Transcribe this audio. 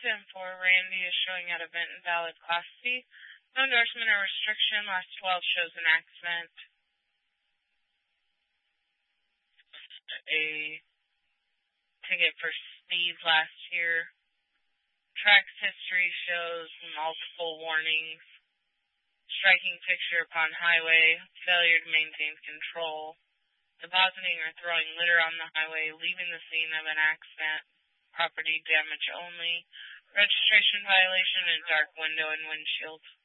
10-4, Randy is showing at event invalid Class C. No endorsement or restriction. Last 12 shows an accident. A ticket for speed last year. Track's history shows multiple warnings. Striking fixture upon highway. Failure to maintain control. Depositing or throwing litter on the highway. Leaving the scene of an accident. Property damage only. Registration violation and dark window and windshield.